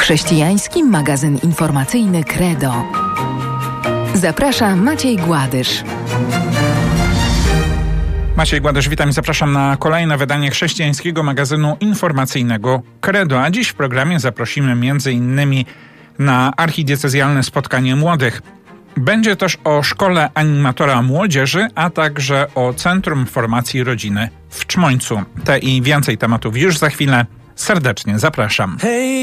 Chrześcijański magazyn informacyjny Credo. Zaprasza Maciej Gładysz. Maciej Gładysz, witam i zapraszam na kolejne wydanie chrześcijańskiego magazynu informacyjnego Credo. A dziś w programie zaprosimy m.in. na archidiecezjalne spotkanie młodych. Będzie też o szkole animatora młodzieży, a także o Centrum Formacji Rodziny w Czmońcu. Te i więcej tematów już za chwilę. Serdecznie zapraszam.